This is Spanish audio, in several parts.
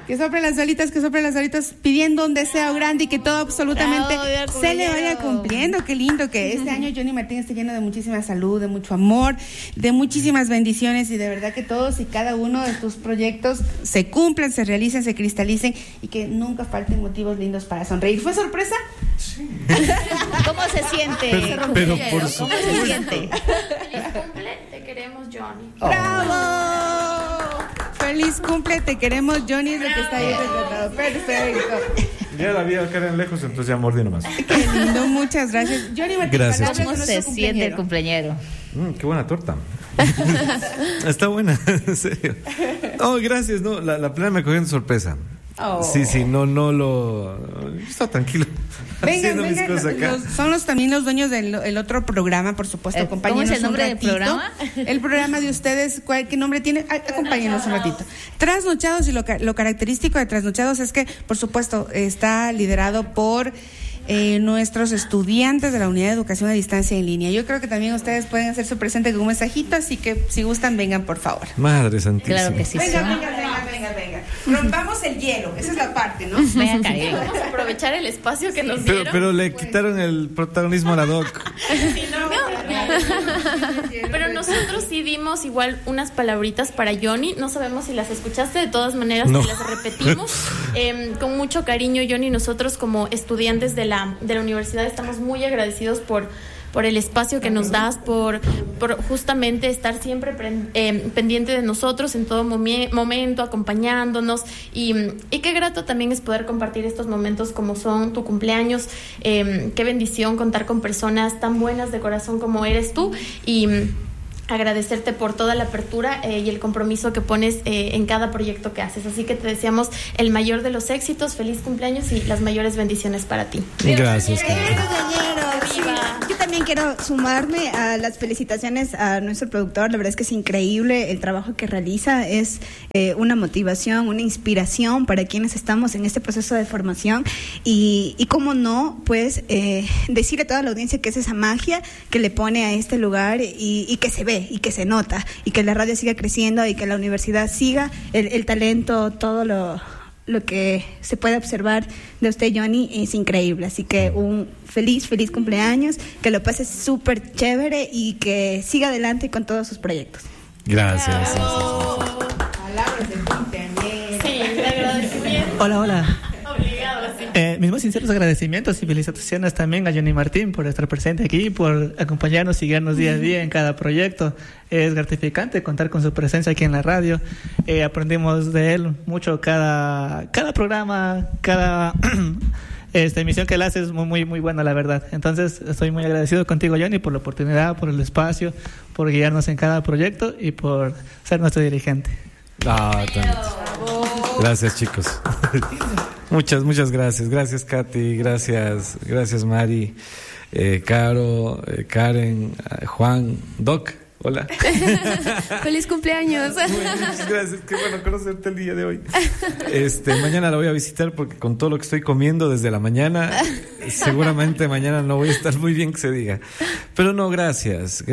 Que soplen las velitas, pidiendo un deseo grande y que todo absolutamente se le vaya cumpliendo. Qué lindo que este año Johnny Martín esté lleno de muchísima salud, de mucho amor, de muchísimas bendiciones y de verdad que todos y cada uno de tus proyectos se cumplan, se realicen, se cristalicen y que nunca falten motivos lindos para sonreír. ¿Fue sorpresa? Sí. ¿Cómo se siente? Pero por ¿Cómo se siente? Feliz cumple, te queremos, Johnny. ¡Bravo! Feliz cumple, te queremos, Johnny, es lo que está ahí retratado. Perfecto. Ya la vi a Karen lejos, entonces ya mordí nomás. Qué lindo, muchas gracias. Johnny Martín, Gracias, ¿Cómo se siente el cumpleañero? Qué buena torta. Está buena, en serio. Oh, gracias, no, la plena me cogió en sorpresa. Oh. Sí, no lo... Está tranquilo. Haciendo mis cosas acá. Son también los dueños del otro programa, por supuesto. ¿Cómo es el nombre del programa? El programa de ustedes, ¿qué nombre tiene? Acompáñenos un ratito. Trasnochados, y lo característico de Trasnochados es que, por supuesto, está liderado por nuestros estudiantes de la Unidad de Educación a Distancia en Línea. Yo creo que también ustedes pueden hacer su presente con un mensajito, así que si gustan, vengan, por favor. Madre santísima. Claro que sí. Venga. Rompamos el hielo, esa es la parte, ¿no? Vamos a aprovechar el espacio que nos dieron. Pero le quitaron el protagonismo a la doc. Pero nosotros sí dimos igual unas palabritas para Johnny. No sabemos si las escuchaste, de todas maneras no. Te las repetimos. Con mucho cariño, Johnny, nosotros como estudiantes de la universidad estamos muy agradecidos por el espacio que nos das, por justamente estar siempre pendiente de nosotros en todo momento, acompañándonos y qué grato también es poder compartir estos momentos como son tu cumpleaños. Qué bendición contar con personas tan buenas de corazón como eres tú y agradecerte por toda la apertura y el compromiso que pones en cada proyecto que haces. Así que te deseamos el mayor de los éxitos, feliz cumpleaños y las mayores bendiciones para ti. Gracias. Yo también quiero sumarme a las felicitaciones a nuestro productor. La verdad es que es increíble el trabajo que realiza. Es una motivación, una inspiración para quienes estamos en este proceso de formación. Y cómo no, pues decirle a toda la audiencia que es esa magia que le pone a este lugar y que se ve y que se nota y que la radio siga creciendo y que la universidad siga el talento, todo lo que se puede observar de usted, Johnny, es increíble. Así que un feliz cumpleaños, que lo pase súper chévere y que siga adelante con todos sus proyectos. Gracias. Palabras de cumpleaños. Sí, de agradecimiento. Hola. Obligado, sí. Mis más sinceros agradecimientos y felicitaciones también a Johnny Martín por estar presente aquí, por acompañarnos y guiarnos día a día en cada proyecto. Es gratificante contar con su presencia aquí en la radio. Aprendimos de él mucho cada programa, cada emisión que él hace es muy buena, la verdad. Entonces estoy muy agradecido contigo, Johnny, por la oportunidad, por el espacio, por guiarnos en cada proyecto y por ser nuestro dirigente. Gracias, chicos. Muchas gracias. Gracias, Katy. Gracias, Mari, Caro, Karen, Juan, Doc. Hola. Feliz cumpleaños. Muchas gracias. Qué bueno conocerte el día de hoy. Mañana la voy a visitar porque con todo lo que estoy comiendo desde la mañana, seguramente mañana no voy a estar muy bien que se diga. Pero no, gracias.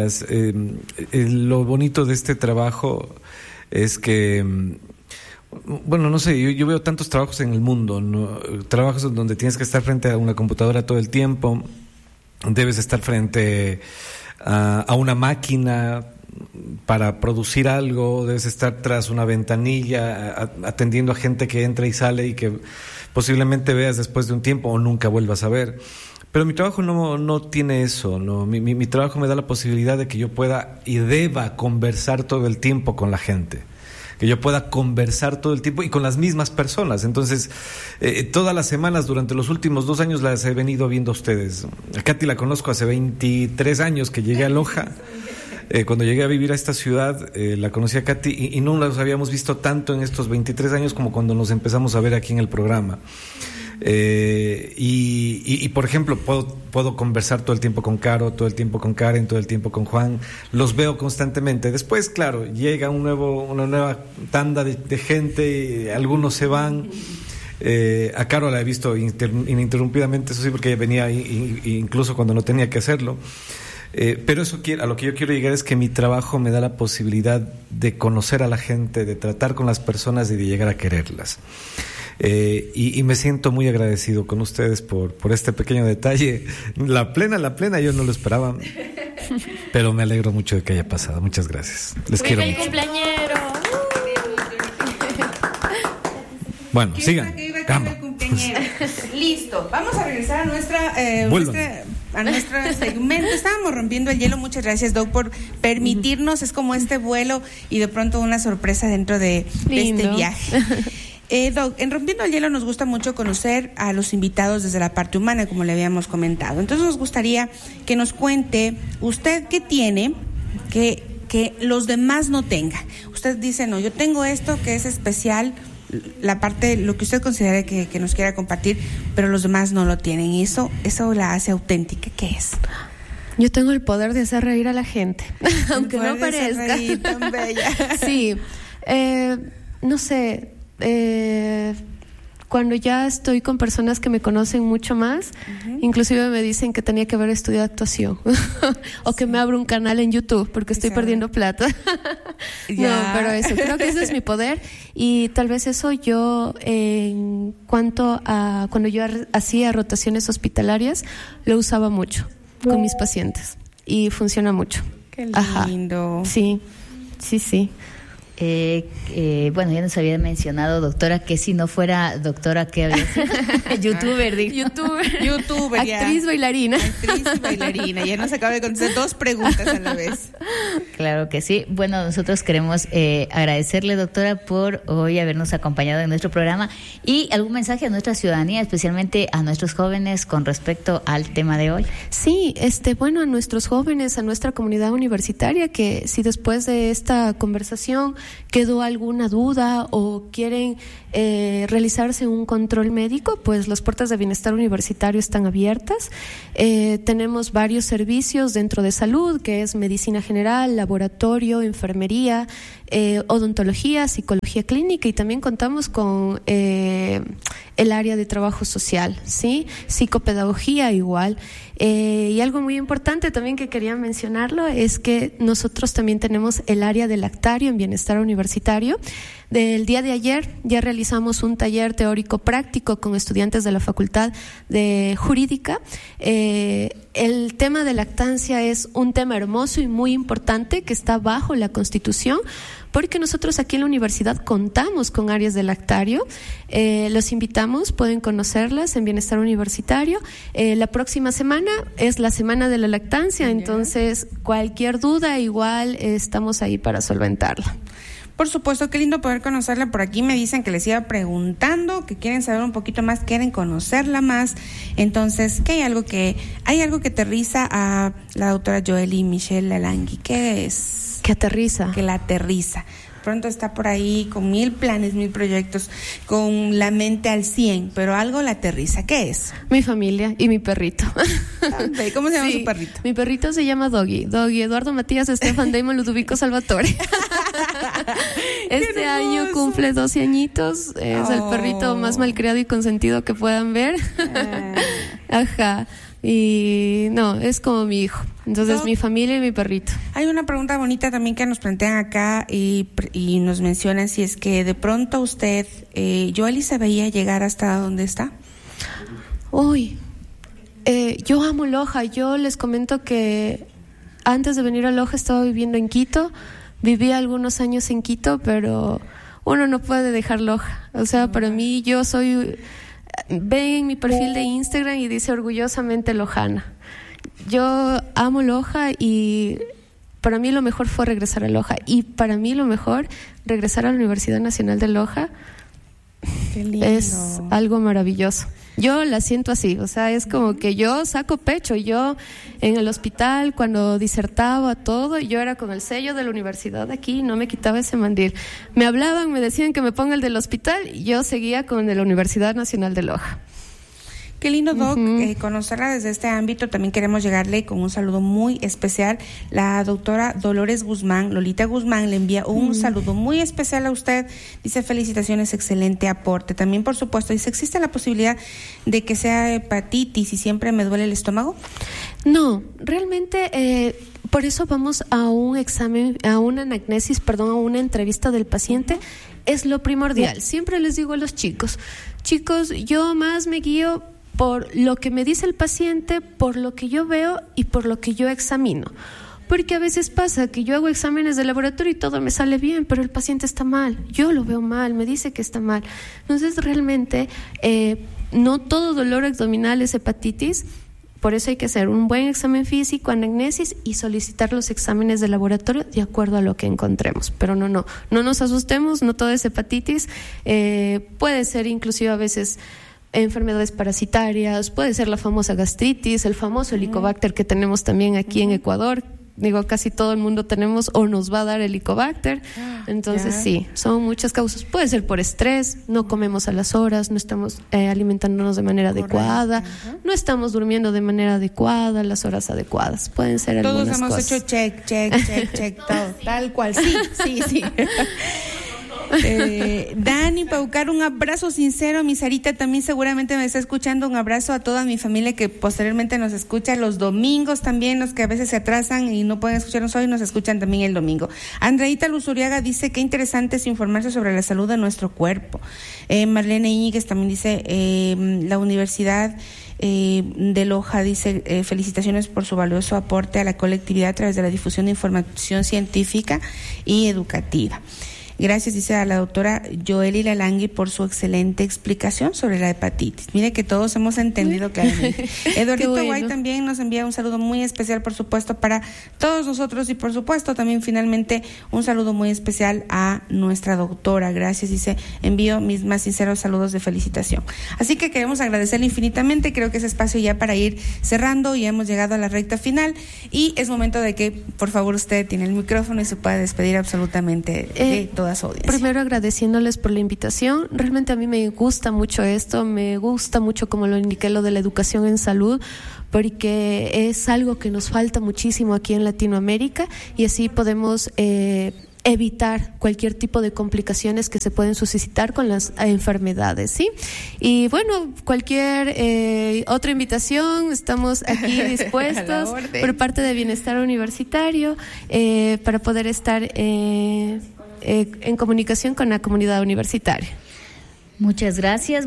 Lo bonito de este trabajo es que, bueno, no sé, yo veo tantos trabajos en el mundo, ¿no? Trabajos donde tienes que estar frente a una computadora todo el tiempo, debes estar frente a una máquina para producir algo, debes estar tras una ventanilla atendiendo a gente que entra y sale y que posiblemente veas después de un tiempo o nunca vuelvas a ver. Pero mi trabajo no tiene eso, ¿no? Mi trabajo me da la posibilidad de que yo pueda y deba conversar todo el tiempo con la gente, que yo pueda conversar todo el tiempo y con las mismas personas. Entonces, todas las semanas durante los últimos 2 años las he venido viendo a ustedes. A Katy la conozco hace 23 años que llegué a Loja. Cuando llegué a vivir a esta ciudad, la conocí a Katy y no las habíamos visto tanto en estos 23 años como cuando nos empezamos a ver aquí en el programa. Y por ejemplo, puedo conversar todo el tiempo con Caro, todo el tiempo con Karen, todo el tiempo con Juan. Los veo constantemente. Después, claro, llega una nueva tanda de gente, y algunos se van. A Caro la he visto ininterrumpidamente, eso sí, porque ella venía incluso cuando no tenía que hacerlo. Pero a lo que yo quiero llegar es que mi trabajo me da la posibilidad de conocer a la gente, de tratar con las personas y de llegar a quererlas. Y me siento muy agradecido con ustedes por este pequeño detalle. La plena, yo no lo esperaba, pero me alegro mucho de que haya pasado. Muchas gracias. Les quiero mucho. Cumpleañero! Bueno, sigan. Gamba. Listo, vamos a regresar a nuestro segmento. Estábamos rompiendo el hielo. Muchas gracias, Doc, por permitirnos. Es como este vuelo y de pronto una sorpresa dentro de este viaje. Doc, en Rompiendo el Hielo nos gusta mucho conocer a los invitados desde la parte humana, como le habíamos comentado. Entonces nos gustaría que nos cuente usted qué tiene que los demás no tengan. Usted dice, no, yo tengo esto que es especial, la parte, lo que usted considere que nos quiera compartir, pero los demás no lo tienen. Y eso la hace auténtica. ¿Qué es? Yo tengo el poder de hacer reír a la gente, aunque no parezca. Reír, tan bella. Sí, no sé. Cuando ya estoy con personas que me conocen mucho más, inclusive me dicen que tenía que haber estudiado actuación o que me abro un canal en YouTube porque estoy perdiendo plata. No, pero eso, creo que ese es mi poder y tal vez eso yo en cuanto a cuando yo hacía rotaciones hospitalaриas lo usaba mucho con mis pacientes y funciona mucho. Qué lindo. Ajá. Sí. Bueno, ya nos había mencionado, doctora, que si no fuera doctora, ¿qué habría sido? Youtuber, dijo. YouTuber, Actriz, bailarina. Actriz y bailarina. Ya nos acaba de contestar 2 preguntas a la vez. Claro que sí. Bueno, nosotros queremos agradecerle, doctora, por hoy habernos acompañado en nuestro programa y algún mensaje a nuestra ciudadanía, especialmente a nuestros jóvenes con respecto al tema de hoy. Sí, bueno, a nuestros jóvenes, a nuestra comunidad universitaria, que si después de esta conversación quedó alguna duda o quieren realizarse un control médico, pues las puertas de Bienestar Universitario están abiertas. Tenemos varios servicios dentro de salud, que es medicina general, laboratorio, enfermería, odontología, psicología clínica, y también contamos con el área de trabajo social, ¿sí? Psicopedagogía igual. Y algo muy importante también que quería mencionarlo es que nosotros también tenemos el área de lactario en Bienestar Universitario. Del día de ayer ya realizamos un taller teórico práctico con estudiantes de la Facultad de Jurídica. El tema de lactancia es un tema hermoso y muy importante que está bajo la Constitución, porque nosotros aquí en la universidad contamos con áreas de lactario. Los invitamos, pueden conocerlas en Bienestar Universitario. La próxima semana es la Semana de la Lactancia, entonces cualquier duda igual estamos ahí para solventarla. Por supuesto, qué lindo poder conocerla. Por aquí me dicen que les iba preguntando, que quieren saber un poquito más, quieren conocerla más. Entonces, ¿qué hay algo que aterriza a la doctora Joely Michelle Lalangui? ¿Qué es? Que aterriza. Que la aterriza. Pronto está por ahí con 1000 planes, 1000 proyectos, con la mente al 100, pero algo la aterriza. ¿Qué es? Mi familia y mi perrito. ¿Cómo se llama su perrito? Mi perrito se llama Doggy Eduardo Matías Estefan Damon Ludovico Salvatore. Este año cumple 12 añitos. Es el perrito más malcriado y consentido que puedan ver. Ajá. Y no, es como mi hijo. Entonces, mi familia y mi perrito. Hay una pregunta bonita también que nos plantean acá y nos mencionan si es que de pronto usted, Joely, se veía llegar hasta donde está. Uy, yo amo Loja. Yo les comento que antes de venir a Loja estaba viviendo en Quito. Viví algunos años en Quito, pero uno no puede dejar Loja. O sea, para mí, yo soy... Ven mi perfil de Instagram y dice orgullosamente lojana. Yo amo Loja y para mí lo mejor fue regresar a Loja. Y para mí lo mejor, regresar a la Universidad Nacional de Loja. Qué lindo. Es algo maravilloso. Yo la siento así, o sea, es como que yo saco pecho. Yo en el hospital, cuando disertaba todo, yo era con el sello de la universidad aquí, no me quitaba ese mandil. Me hablaban, me decían que me ponga el del hospital y yo seguía con el de la Universidad Nacional de Loja. Qué lindo, Doc, conocerla desde este ámbito. También queremos llegarle con un saludo muy especial. La doctora Dolores Guzmán, Lolita Guzmán, le envía un saludo muy especial a usted. Dice, felicitaciones, excelente aporte. También, por supuesto, dice, ¿existe la posibilidad de que sea hepatitis y siempre me duele el estómago? No, realmente por eso vamos a un examen, a una anamnesis, a una entrevista del paciente. Es lo primordial. Siempre les digo a los chicos, yo más me guío por lo que me dice el paciente, por lo que yo veo y por lo que yo examino. Porque a veces pasa que yo hago exámenes de laboratorio y todo me sale bien, pero el paciente está mal, yo lo veo mal, me dice que está mal. Entonces realmente no todo dolor abdominal es hepatitis. Por eso hay que hacer un buen examen físico, anamnesis y solicitar los exámenes de laboratorio de acuerdo a lo que encontremos. Pero no nos asustemos, no todo es hepatitis. Puede ser inclusive a veces enfermedades parasitarias, puede ser la famosa gastritis, el famoso Helicobacter que tenemos también aquí en Ecuador. Digo, casi todo el mundo tenemos o nos va a dar Helicobacter. Entonces sí, son muchas causas. Puede ser por estrés, no comemos a las horas, no estamos alimentándonos de manera adecuada, no estamos durmiendo de manera adecuada, las horas adecuadas. Pueden ser algunas cosas. Todos hemos hecho check, todo, tal cual. Sí. Dani Paucar, un abrazo sincero. Mi Sarita también seguramente me está escuchando. Un abrazo a toda mi familia que posteriormente nos escucha los domingos también, los que a veces se atrasan y no pueden escucharnos hoy, nos escuchan también el domingo. Andreita Luzuriaga dice, qué interesante es informarse sobre la salud de nuestro cuerpo. Marlene Íñiguez también dice, la Universidad de Loja dice, felicitaciones por su valioso aporte a la colectividad a través de la difusión de información científica y educativa. Gracias, dice a la doctora Joely Lalangui por su excelente explicación sobre la hepatitis. Mire que todos hemos entendido claramente. Eduardito Guay también nos envía un saludo muy especial, por supuesto, para todos nosotros y por supuesto también finalmente un saludo muy especial a nuestra doctora. Gracias, dice, envío mis más sinceros saludos de felicitación. Así que queremos agradecerle infinitamente. Creo que ese espacio ya para ir cerrando y hemos llegado a la recta final y es momento de que, por favor, usted tiene el micrófono y se pueda despedir absolutamente de toda su audiencia. Primero agradeciéndoles por la invitación. Realmente a mí me gusta mucho esto, me gusta mucho, como lo indiqué, lo de la educación en salud, porque es algo que nos falta muchísimo aquí en Latinoamérica y así podemos evitar cualquier tipo de complicaciones que se pueden suscitar con las enfermedades, ¿sí? Y bueno, cualquier otra invitación, estamos aquí dispuestos por parte de Bienestar Universitario para poder estar en comunicación con la comunidad universitaria. Muchas gracias.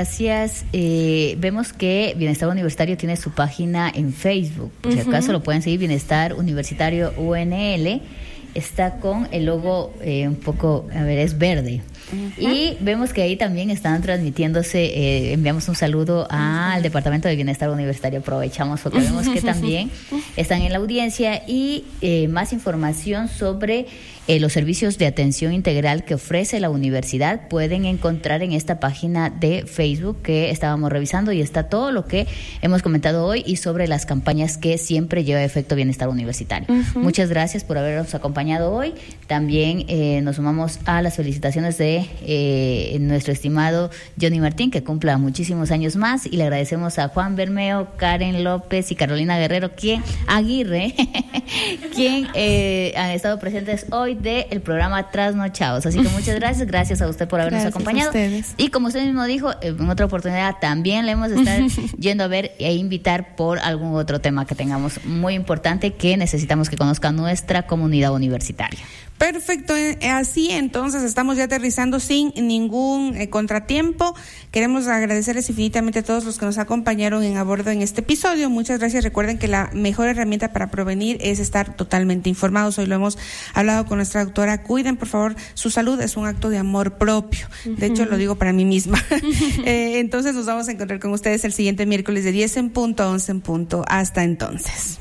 Vemos que Bienestar Universitario tiene su página en Facebook. Por si acaso lo pueden seguir, Bienestar Universitario UNL. Está con el logo un poco, es verde. Y vemos que ahí también están transmitiéndose, enviamos un saludo al Departamento de Bienestar Universitario, aprovechamos porque vemos que también están en la audiencia y más información sobre los servicios de atención integral que ofrece la universidad pueden encontrar en esta página de Facebook que estábamos revisando y está todo lo que hemos comentado hoy y sobre las campañas que siempre lleva a efecto Bienestar Universitario. Muchas gracias por habernos acompañado hoy. También nos sumamos a las felicitaciones de nuestro estimado Johnny Martín, que cumpla muchísimos años más, y le agradecemos a Juan Bermeo, Karen López y Carolina Guerrero, quien han estado presentes hoy del programa Trasnochados. Así que muchas gracias a usted por habernos acompañado. Y como usted mismo dijo, en otra oportunidad también le hemos de estar yendo a ver e invitar por algún otro tema que tengamos muy importante que necesitamos que conozca nuestra comunidad universitaria. Perfecto, así entonces estamos ya aterrizando sin ningún contratiempo. Queremos agradecerles infinitamente a todos los que nos acompañaron a bordo en este episodio. Muchas gracias. Recuerden que la mejor herramienta para prevenir es estar totalmente informados. Hoy lo hemos hablado con nuestra doctora. Cuiden, por favor, su salud es un acto de amor propio. De hecho, lo digo para mí misma. Entonces nos vamos a encontrar con ustedes el siguiente miércoles de 10 en punto a 11 en punto. Hasta entonces.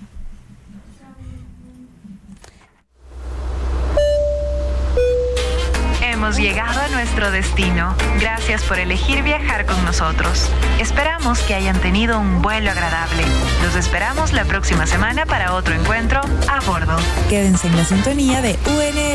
Hemos llegado a nuestro destino. Gracias por elegir viajar con nosotros. Esperamos que hayan tenido un vuelo agradable. Los esperamos la próxima semana para otro encuentro a bordo. Quédense en la sintonía de UNL.